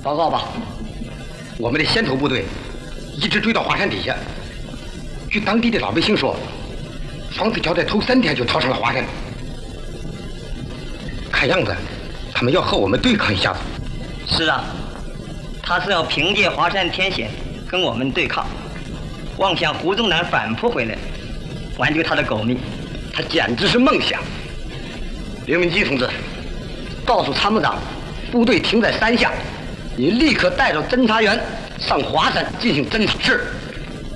报告吧。我们的先头部队一直追到华山底下，据当地的老百姓说，方子桥在头3天就逃上了华山。看样子，他们要和我们对抗一下子。 是啊，他是要凭借华山天险跟我们对抗，妄想胡宗南反扑回来，挽救他的狗命， 他简直是梦想。刘明基同志，告诉参谋长，部队停在山下，你立刻带着侦察员上华山进行侦查。是。